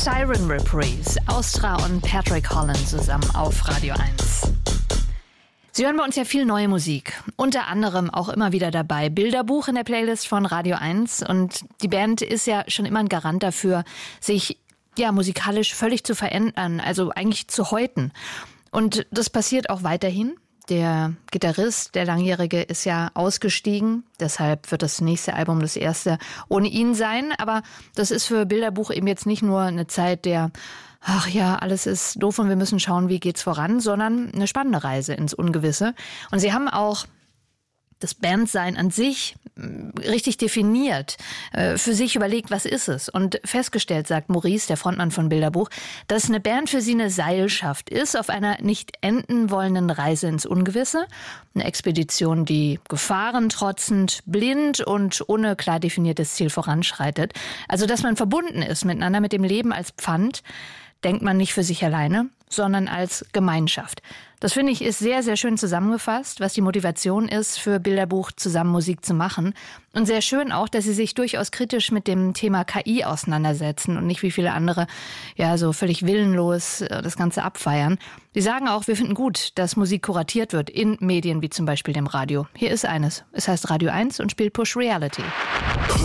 Siren Reprise, Austra und Patrick Holland zusammen auf Radio 1. Sie hören bei uns ja viel neue Musik, unter anderem auch immer wieder dabei Bilderbuch in der Playlist von Radio 1 und die Band ist ja schon immer ein Garant dafür, sich musikalisch völlig zu verändern, also eigentlich zu häuten. Und das passiert auch weiterhin. Der Gitarrist, der Langjährige, ist ja ausgestiegen. Deshalb wird das nächste Album das erste ohne ihn sein. Aber das ist für Bilderbuch eben jetzt nicht nur eine Zeit der, alles ist doof und wir müssen schauen, wie geht's voran, sondern eine spannende Reise ins Ungewisse. Und sie haben auch das Bandsein an sich richtig definiert, für sich überlegt, was ist es? Und festgestellt, sagt Maurice, der Frontmann von Bilderbuch, dass eine Band für sie eine Seilschaft ist auf einer nicht enden wollenden Reise ins Ungewisse. Eine Expedition, die Gefahren trotzend, blind und ohne klar definiertes Ziel voranschreitet. Also, dass man verbunden ist miteinander, mit dem Leben als Pfand, denkt man nicht für sich alleine, sondern als Gemeinschaft. Das finde ich ist sehr, sehr schön zusammengefasst, was die Motivation ist, für Bilderbuch zusammen Musik zu machen. Und sehr schön auch, dass sie sich durchaus kritisch mit dem Thema KI auseinandersetzen und nicht wie viele andere, so völlig willenlos das Ganze abfeiern. Sie sagen auch, wir finden gut, dass Musik kuratiert wird in Medien wie zum Beispiel dem Radio. Hier ist eines. Es heißt Radio 1 und spielt Push Reality.